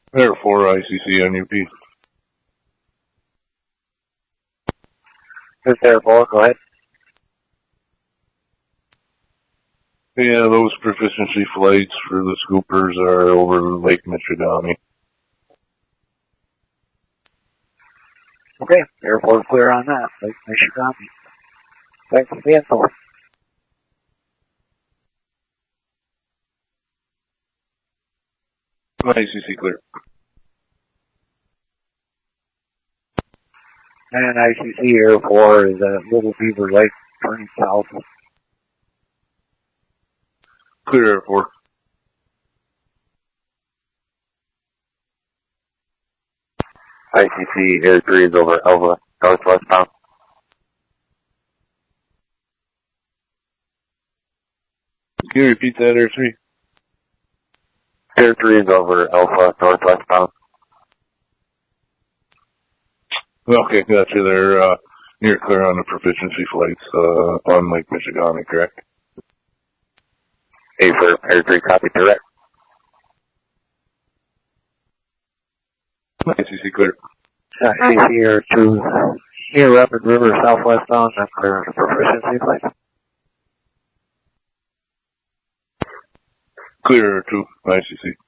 Air 4 ICC on UP. This is Air 4, go ahead. Yeah, those proficiency flights for the scoopers are over Lake Michigamme. Okay, Air 4 clear on that. Lake Michigamme. Thanks for the info. ICC clear. And ICC Air 4 is at Little Beaver Lake, turning south. Clear Air 4. ICC Air 3 is over Alva, northwestbound. Can you repeat that, Air 3? Air 3 is over Alpha, northwestbound. Okay, gotcha. They're near clear on the proficiency flights on Lake Michigamme, correct? A for Air 3, copy direct. ICC clear. ICC Air 2, near Rapid River, southwestbound, that's clear on the proficiency flight. Clear Air 2, ICC.